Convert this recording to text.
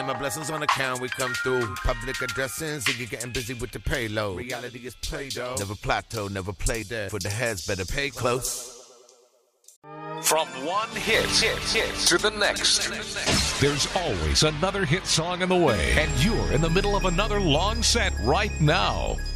and my blessings on account. We come through public addressing, Ziggy getting busy with the payload. Reality is Play-Doh. Never plateau, never play dead. For the heads, better pay close. From one hit to the next. There's always another hit song in the way, and you're in the middle of another long set right now.